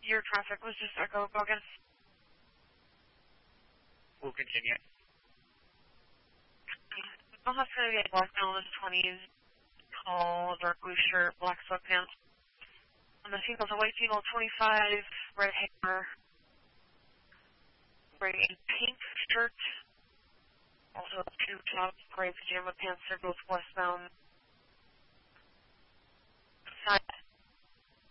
Your traffic was just Echo Bogus. We'll continue. I'll have to get black male in his 20s, tall, dark blue shirt, black sweatpants. And the female's a white female, 25, red hair, gray and pink shirt. Also two top gray pajama pants. They're both westbound.